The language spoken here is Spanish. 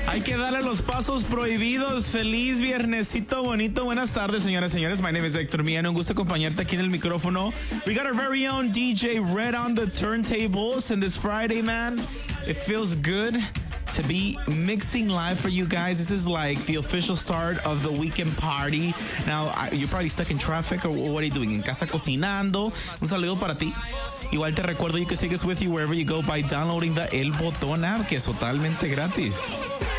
Hay que darle los pasos prohibidos. Feliz viernesito bonito. Buenas tardes, señoras y señores. My name is Héctor Millán. Un gusto acompañarte aquí en el micrófono. We got our very own DJ Red on the turntables. And this Friday, man, it feels good to be mixing live for you guys. This is like the official start of the weekend party. Now, you're probably stuck in traffic, or what are you doing? En casa cocinando. Un saludo para ti. Igual te recuerdo, you can take us with you wherever you go by downloading the El Botón app, que es totalmente gratis.